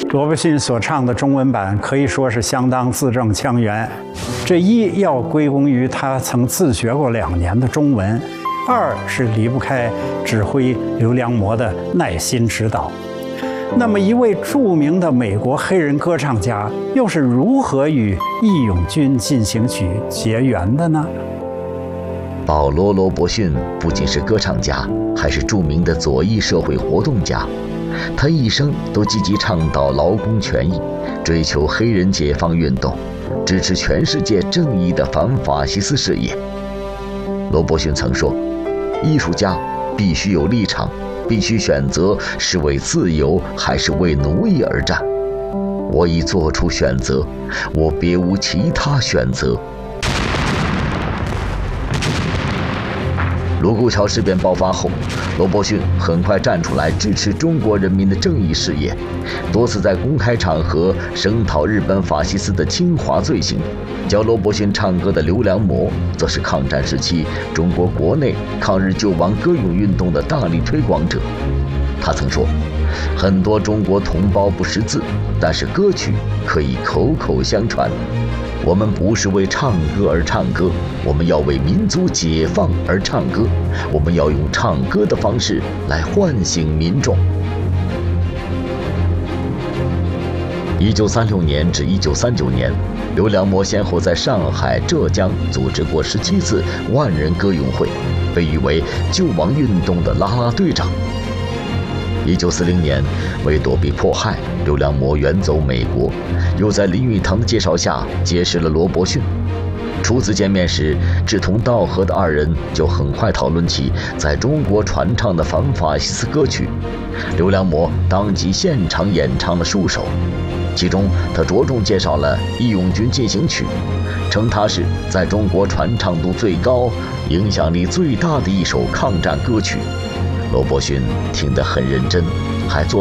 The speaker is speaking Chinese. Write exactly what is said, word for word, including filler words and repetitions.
罗伯逊所唱的中文版可以说是相当字正腔圆，这一要归功于他曾自学过两年的中文，二是离不开指挥刘良模的耐心指导。那么，一位著名的美国黑人歌唱家又是如何与《义勇军进行曲》结缘的呢？ 保罗·罗伯逊不仅是歌唱家，还是著名的左翼社会活动家。他一生都积极倡导劳工权益，追求黑人解放运动，支持全世界正义的反法西斯事业。罗伯逊曾说：“艺术家必须有立场，必须选择是为自由还是为奴役而战。我已做出选择，我别无其他选择。”卢沟桥事变爆发后，罗伯逊很快站出来支持中国人民的正义事业，多次在公开场合声讨日本法西斯的侵华罪行。教罗伯逊唱歌的刘良模，则是抗战时期中国国内抗日救亡歌咏运动的大力推广者。他曾说：“很多中国同胞不识字，但是歌曲可以口口相传。我们不是为唱歌而唱歌，我们要为民族解放而唱歌，我们要用唱歌的方式来唤醒民众。”一九三六年至一九三九年，刘良模先后在上海、浙江组织过十七次万人歌咏会，被誉为救亡运动的啦啦队长。一九四零年，为躲避迫害，刘良模远走美国，又在林语堂的介绍下结识了罗伯逊。初次见面时，志同道合的二人就很快讨论起在中国传唱的反法西斯歌曲。刘良模当即现场演唱了数首，其中他着重介绍了《义勇军进行曲》，称它是在中国传唱度最高、影响力最大的一首抗战歌曲。罗伯逊听得很认真，还做